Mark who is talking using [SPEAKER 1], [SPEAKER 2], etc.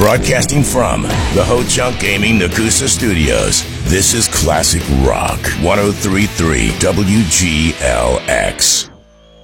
[SPEAKER 1] Broadcasting from the Ho Chunk Gaming Nakusa Studios, this is Classic Rock 103.3 WGLX.